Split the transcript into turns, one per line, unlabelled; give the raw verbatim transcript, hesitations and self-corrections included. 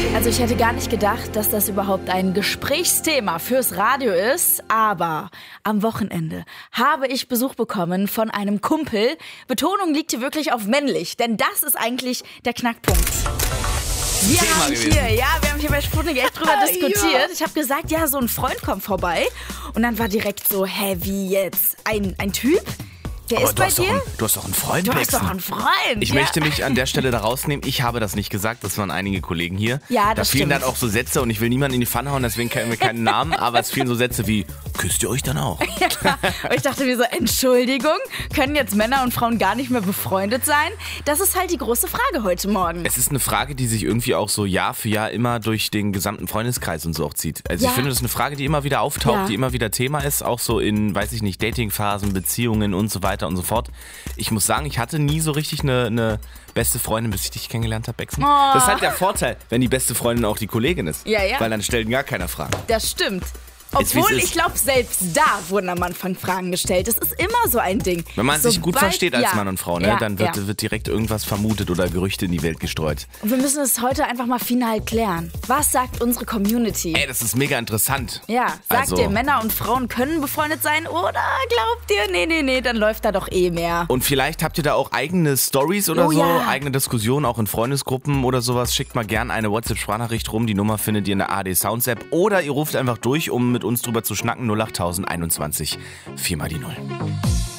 Also ich hätte gar nicht gedacht, dass das überhaupt ein Gesprächsthema fürs Radio ist, aber am Wochenende habe ich Besuch bekommen von einem Kumpel. Betonung liegt hier wirklich auf männlich, denn das ist eigentlich der Knackpunkt. Wir
Thema
haben
gewesen.
hier, ja, wir haben hier bei Sputnik echt drüber diskutiert. Ich habe gesagt, ja, so ein Freund kommt vorbei und dann war direkt so, hä, wie jetzt? Ein, ein Typ? Der
Aber
ist
du
bei
hast, doch
dir?
einen, du hast doch einen Freund,
Du hast
Bexen.
doch einen Freund.
Ich
ja.
möchte mich an der Stelle da rausnehmen. Ich habe das nicht gesagt, das waren einige Kollegen hier.
Ja,
da
das
fielen
stimmt.
dann auch so Sätze und ich will niemanden in die Pfanne hauen, deswegen kennen wir keinen Namen, aber es fielen so Sätze wie, küsst ihr euch dann auch?
Ja, und ich dachte mir so, Entschuldigung, können jetzt Männer und Frauen gar nicht mehr befreundet sein? Das ist halt die große Frage heute Morgen.
Es ist eine Frage, die sich irgendwie auch so Jahr für Jahr immer durch den gesamten Freundeskreis und so auch zieht. Also
Ja.
ich finde, das ist eine Frage, die immer wieder auftaucht,
Ja.
die immer wieder Thema ist, auch so in, weiß ich nicht, Datingphasen, Beziehungen und so weiter und so fort. Ich muss sagen, ich hatte nie so richtig eine, eine beste Freundin, bis ich dich kennengelernt habe, Bexen.
Oh.
Das ist halt der Vorteil, wenn die beste Freundin auch die Kollegin ist.
Ja, ja.
Weil dann stellt gar keiner Fragen.
Das stimmt.
Jetzt, wie's
Obwohl,
ist.
ich glaube, selbst da wurden am Anfang Fragen gestellt. Das ist immer so ein Ding.
Wenn man sich gut
Sobald-
versteht als
ja,
Mann und Frau, ne,
ja,
dann wird,
ja.
wird direkt irgendwas vermutet oder Gerüchte in die Welt gestreut.
Und wir müssen es heute einfach mal final klären. Was sagt unsere Community?
Ey, das ist mega interessant.
Ja, sagt
Also-
ihr, Männer und Frauen können befreundet sein oder glaubt ihr, nee, nee, nee, dann läuft da doch eh mehr.
Und vielleicht habt ihr da auch eigene Stories oder
Oh
so,
ja.
eigene Diskussionen, auch in Freundesgruppen oder sowas. Schickt mal gern eine WhatsApp-Sprachnachricht rum. Die Nummer findet ihr in der A D Sounds App. Oder ihr ruft einfach durch, um mit uns drüber zu schnacken. null acht tausend einundzwanzig, vier mal die Null.